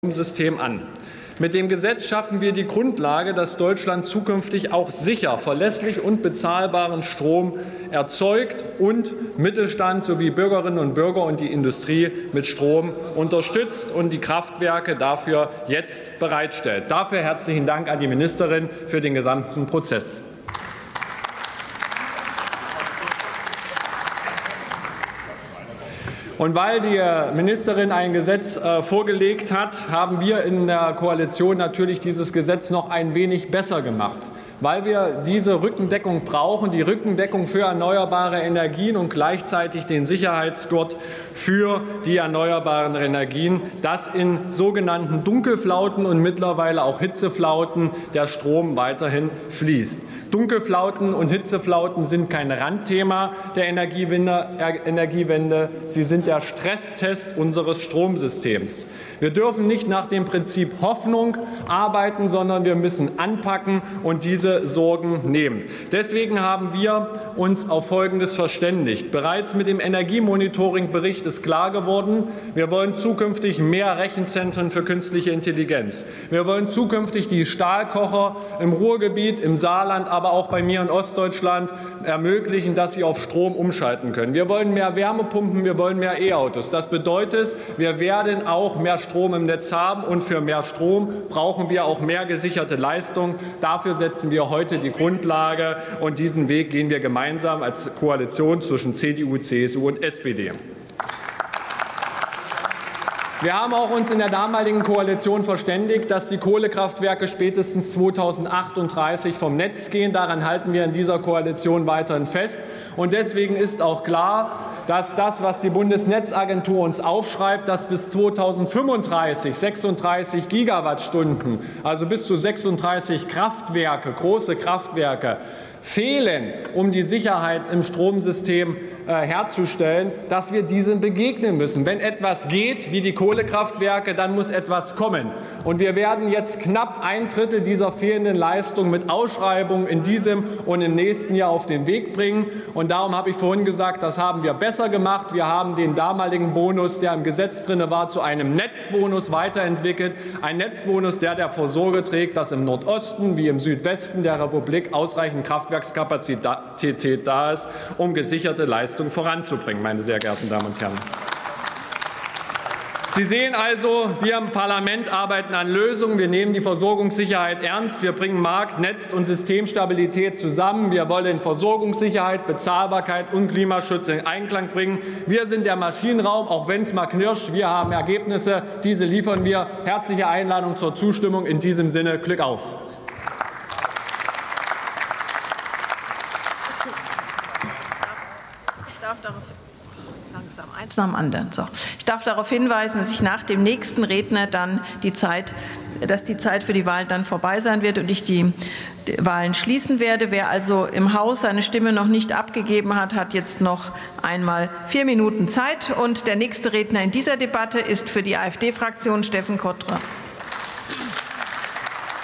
System an. Mit dem Gesetz schaffen wir die Grundlage, dass Deutschland zukünftig auch sicher, verlässlich und bezahlbaren Strom erzeugt und Mittelstand sowie Bürgerinnen und Bürger und die Industrie mit Strom unterstützt und die Kraftwerke dafür jetzt bereitstellt. Dafür herzlichen Dank an die Ministerin für den gesamten Prozess. Und weil die Ministerin ein Gesetz vorgelegt hat, haben wir in der Koalition natürlich dieses Gesetz noch ein wenig besser gemacht, weil wir diese Rückendeckung brauchen, die Rückendeckung für erneuerbare Energien und gleichzeitig den Sicherheitsgurt für die erneuerbaren Energien, dass in sogenannten Dunkelflauten und mittlerweile auch Hitzeflauten der Strom weiterhin fließt. Dunkelflauten und Hitzeflauten sind kein Randthema der Energiewende. Sie sind der Stresstest unseres Stromsystems. Wir dürfen nicht nach dem Prinzip Hoffnung arbeiten, sondern wir müssen anpacken und diese Sorgen nehmen. Deswegen haben wir uns auf Folgendes verständigt. Bereits mit dem Energiemonitoring-Bericht ist klar geworden, wir wollen zukünftig mehr Rechenzentren für künstliche Intelligenz. Wir wollen zukünftig die Stahlkocher im Ruhrgebiet, im Saarland, aber auch bei mir in Ostdeutschland ermöglichen, dass sie auf Strom umschalten können. Wir wollen mehr Wärmepumpen, wir wollen mehr E-Autos. Das bedeutet, wir werden auch mehr Strom im Netz haben, und für mehr Strom brauchen wir auch mehr gesicherte Leistung. Dafür setzen wir heute die Grundlage, und diesen Weg gehen wir gemeinsam als Koalition zwischen CDU, CSU und SPD. Wir haben auch uns in der damaligen Koalition verständigt, dass die Kohlekraftwerke spätestens 2038 vom Netz gehen. Daran halten wir in dieser Koalition weiterhin fest. Und deswegen ist auch klar, dass das, was die Bundesnetzagentur uns aufschreibt, dass bis 2035 36 Gigawattstunden, also bis zu 36 Kraftwerke, große Kraftwerke, fehlen, um die Sicherheit im Stromsystem herzustellen, dass wir diesem begegnen müssen. Wenn etwas geht, wie die Kohlekraftwerke, dann muss etwas kommen. Und wir werden jetzt knapp 1/3 dieser fehlenden Leistung mit Ausschreibungen in diesem und im nächsten Jahr auf den Weg bringen. Und darum habe ich vorhin gesagt, das haben wir besser gemacht. Wir haben den damaligen Bonus, der im Gesetz drin war, zu einem Netzbonus weiterentwickelt. Ein Netzbonus, der dafür Sorge trägt, dass im Nordosten wie im Südwesten der Republik ausreichend Kraftwerkskapazität da ist, um gesicherte Leistung voranzubringen, meine sehr geehrten Damen und Herren. Sie sehen also, wir im Parlament arbeiten an Lösungen. Wir nehmen die Versorgungssicherheit ernst. Wir bringen Markt-, Netz- und Systemstabilität zusammen. Wir wollen Versorgungssicherheit, Bezahlbarkeit und Klimaschutz in Einklang bringen. Wir sind der Maschinenraum, auch wenn es mal knirscht. Wir haben Ergebnisse. Diese liefern wir. Herzliche Einladung zur Zustimmung. In diesem Sinne, Glück auf. Ich darf darauf hinweisen, dass ich nach dem nächsten Redner dann die Zeit für die Wahl dann vorbei sein wird und ich die Wahlen schließen werde. Wer also im Haus seine Stimme noch nicht abgegeben hat, hat jetzt noch einmal 4 Minuten Zeit. Und der nächste Redner in dieser Debatte ist für die AfD-Fraktion Steffen Kottra.